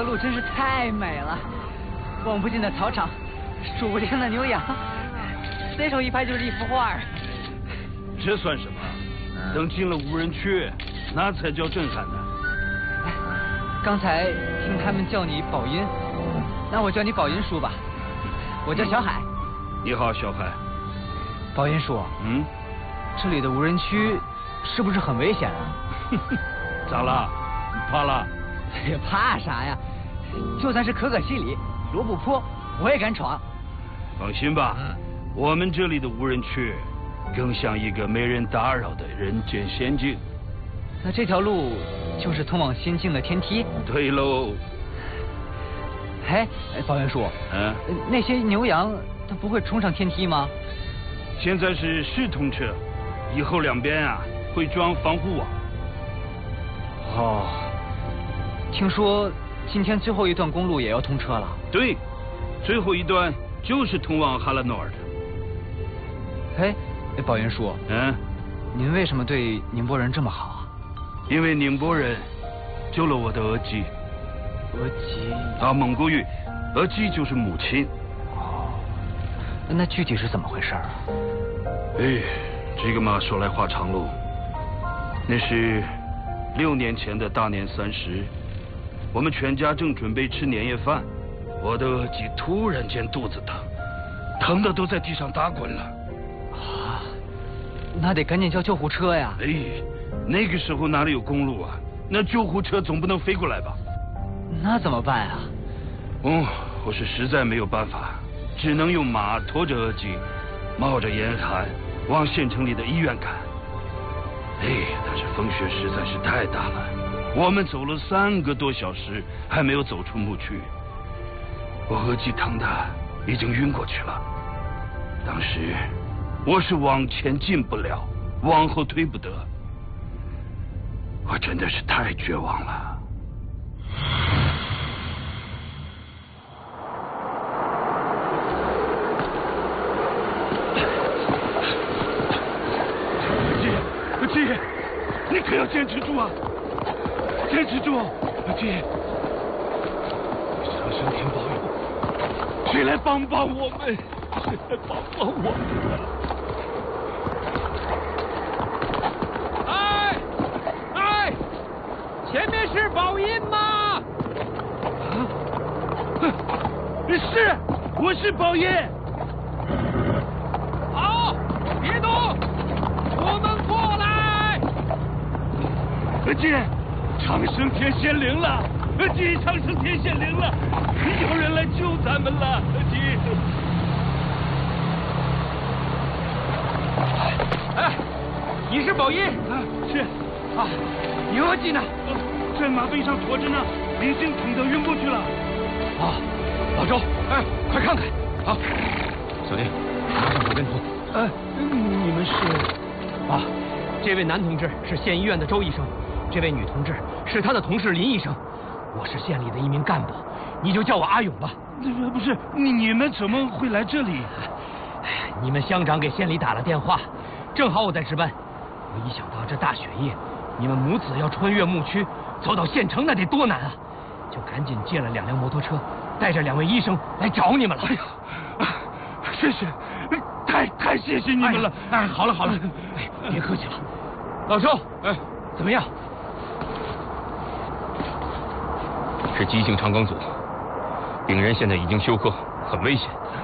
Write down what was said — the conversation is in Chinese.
路真是太美了，望不尽的草场，数不清的牛羊，随手一拍就是一幅画。 这算什么？等进了无人区，那才叫震撼呢。 刚才听他们叫你宝音，那我叫你宝音叔吧。我叫小海。 你好，小海。 宝音叔。这里的无人区是不是很危险啊？ 咋了？你怕了？ 哎呀，怕啥呀？就算是可可西里、罗布泊，我也敢闯。 放心吧，我们这里的无人区更像一个没人打扰的人间仙境。 那这条路就是通往仙境的天梯？ 对喽。 哎，宝元叔，那些牛羊它不会冲上天梯吗？ 现在是通车，以后两边啊会装防护网。 哦，听说今天最后一段公路也要通车了。 对，最后一段就是通往哈拉诺尔的。 哎，宝元叔，您为什么对宁波人这么好啊？ 因为宁波人救了我的额吉。 额吉啊，蒙古语，额吉就是母亲。 哦，那具体是怎么回事啊？ 哎，这个嘛，说来话长喽。那是6年前的大年30，我们全家正准备吃年夜饭，我的额吉突然间肚子疼，疼的都在地上打滚了。 啊，那得赶紧叫救护车呀！ 哎，那个时候哪里有公路啊？那救护车总不能飞过来吧？ 那怎么办啊？ 我是实在没有办法，只能用马拖着额吉，冒着严寒往县城里的医院赶。哎，但是风雪实在是太大了，我们走了3个多小时，还没有走出牧区。我额吉疼的已经晕过去了。当时我是往前进不了，往后推不得，我真的是太绝望了。额吉，你可要坚持住啊！坚持住，额吉！上上天保佑，谁来帮帮我们？谁来帮帮我们啊？哎，前面是宝音吗？ 是，我是宝音。 好，别动，我们过来。 额吉，长生天显灵了！额吉，长生天显灵了！有人来救咱们了！额吉。 哎，你是宝音？ 是。 啊，你额吉呢？ 在马背上驮着呢，已经疼得晕过去了。 啊，老周，哎，快看看！好，小丁，拿上手电筒。 你们是？ 啊，这位男同志是县医院的周医生，这位女同志是他的同事林医生。我是县里的一名干部，你就叫我阿勇吧。 不是，你们怎么会来这里？ 你们乡长给县里打了电话，正好我在值班。我一想到这大雪夜，你们母子要穿越牧区走到县城，那得多难啊！就赶紧借了2辆摩托车，带着2位医生来找你们了。 哎呀，谢谢，太谢谢你们了！ 哎，好了，哎，别客气了。老周，哎，怎么样？ 是急性肠梗阻，病人现在已经休克，很危险。